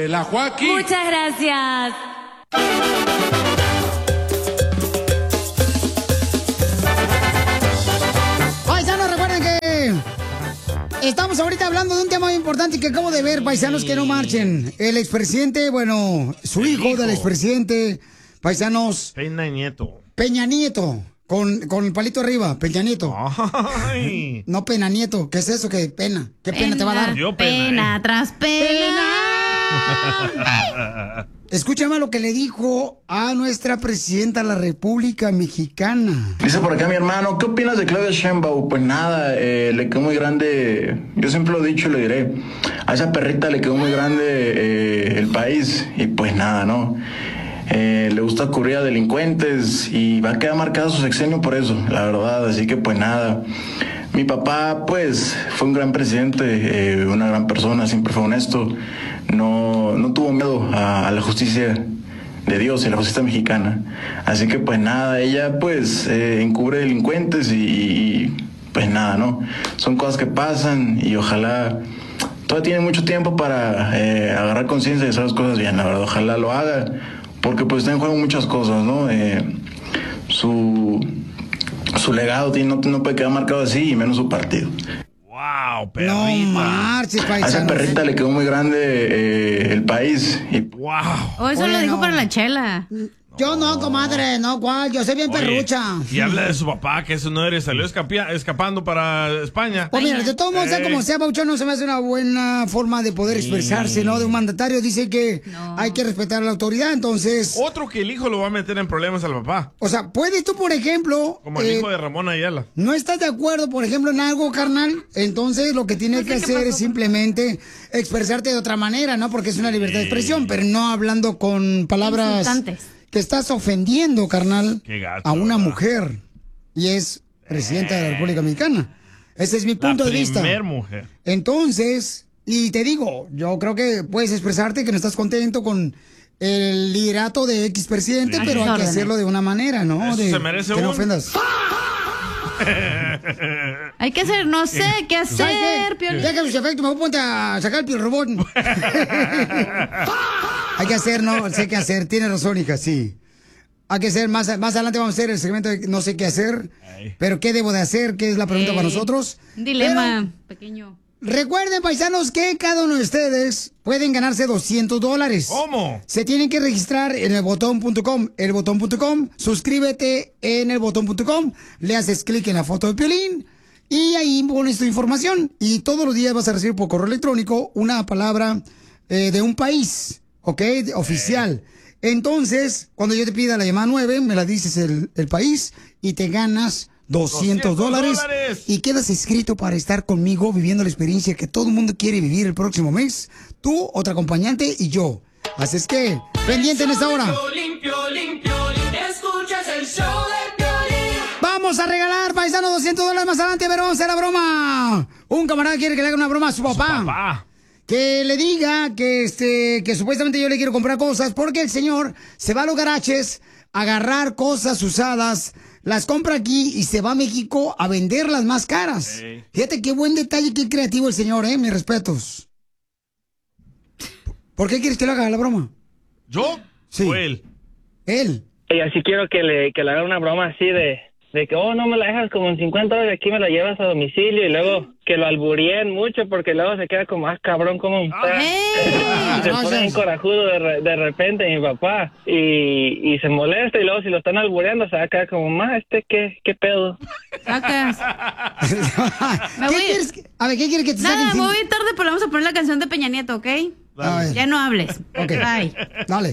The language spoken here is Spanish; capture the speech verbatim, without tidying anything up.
la Joaquín. Muchas gracias. Paisanos, recuerden que estamos ahorita hablando de un tema muy importante que acabo de ver, paisanos, que no marchen. El expresidente, bueno, su hijo, hijo del expresidente, paisanos. Peña Nieto. Peña Nieto. Con, con el palito arriba, Peña Nieto. Ay. No, Pena Nieto. ¿Qué es eso? ¿Qué pena? ¿Qué pena, pena te va a dar? Yo pena, pena eh. tras pena. pena. Escúchame lo que le dijo a nuestra presidenta de la República Mexicana. Dice por acá mi hermano, ¿qué opinas de Claudia Sheinbaum? Pues nada, eh, le quedó muy grande, yo siempre lo he dicho y lo diré, a esa perrita le quedó muy grande eh, el país y pues nada, ¿no? Eh, le gusta cubrir a delincuentes y va a quedar marcado su sexenio por eso, la verdad, así que pues nada. Mi papá pues fue un gran presidente, eh, una gran persona, siempre fue honesto, no, no tuvo miedo a, a la justicia de Dios y a la justicia mexicana, así que pues nada, ella pues eh, encubre delincuentes y, y pues nada, ¿no? Son cosas que pasan y ojalá... Todavía tiene mucho tiempo para eh, agarrar conciencia de hacer las cosas bien, la verdad, ojalá lo haga. Porque pues está en juego muchas cosas, ¿no? Eh, su, su legado tiene, no, no puede quedar marcado así, y menos su partido. ¡Wow, perrita! No marches, paisano. A esa perrita le quedó muy grande eh, el país. Y... ¡Wow! Oh, eso Oye, lo dijo no. para la chela. Yo no, comadre, no, cuál, yo soy bien Oye, perrucha. Y habla de su papá, que eso no eres, salió escapia, escapando para España. Pues mira, de todo modo, sea Eh. como sea, Pauchón, no se me hace una buena forma de poder expresarse, ¿no? De un mandatario dice que no. hay que respetar a la autoridad, entonces... Otro que el hijo lo va a meter en problemas al papá. O sea, ¿puedes tú, por ejemplo... Como el eh, hijo de Ramón Ayala. ¿No estás de acuerdo, por ejemplo, en algo, carnal? Entonces lo que tienes que hacer es simplemente expresarte de otra manera, ¿no? Porque es una libertad de expresión, pero no hablando con palabras... Insultantes. Que estás ofendiendo, carnal, gacho, a una ¿verdad? mujer. Y es presidenta de la República Mexicana. Ese es mi punto la de vista. Primer mujer. Entonces, y te digo, yo creo que puedes expresarte que no estás contento con el liderato de X presidente, sí. pero hay que hacerlo de una manera, ¿no? Eso de, se merece que no un... ofendas. Hay que hacer, no sé qué hacer, Piolín. Ya que los efectos, me voy a ponte a sacar el piolrobón. Hay que hacer, no sé qué hacer. Tiene razón, hija, sí. Hay que hacer, más, más adelante vamos a hacer el segmento de no sé qué hacer. Ay. Pero qué debo de hacer, qué es la pregunta Ey. para nosotros. Un dilema pero, pequeño. Recuerden, paisanos, que cada uno de ustedes pueden ganarse doscientos dólares. ¿Cómo? Se tienen que registrar en el botón punto com, el botón punto com, suscríbete en el botón punto com, le haces clic en la foto de Piolín y ahí pones tu información. Y todos los días vas a recibir por correo electrónico una palabra eh, de un país, ¿ok? Oficial. Entonces, cuando yo te pida la llamada nueve, me la dices el, el país y te ganas doscientos dólares y quedas inscrito para estar conmigo viviendo la experiencia que todo el mundo quiere vivir el próximo mes. Tú, otra acompañante y yo. Así es que, pendiente en esta hora. Piolín, Piolín, Piolín, escuchas el show de Piolín. Vamos a regalar, paisano, doscientos dólares más adelante, pero vamos a hacer la broma. Un camarada quiere que le haga una broma a su papá. Su papá. Que le diga que este que supuestamente yo le quiero comprar cosas porque el señor se va a los garajes a agarrar cosas usadas, las compra aquí y se va a México a venderlas más caras. Hey. Fíjate qué buen detalle, qué creativo el señor, eh, mis respetos. ¿Por qué quieres que le haga la broma? ¿Yo? Sí. ¿O él? Él. Y así quiero que le, que le haga una broma así de, de que, oh, no me la dejas como en cincuenta dólares, aquí me la llevas a domicilio y luego que lo alburien mucho porque luego se queda como más cabrón como un perro. Hey. Se pone un corajudo de, re, de repente mi papá y, y se molesta y luego si lo están albureando se va a quedar como, más este, ¿qué, qué pedo? Sacas. ¿Qué voy... quieres que... A ver, ¿qué quieres que te Nada, saquen? me voy tarde, pero vamos a poner la canción de Peña Nieto, ¿ok? Ya no hables. Ok. Bye. Dale.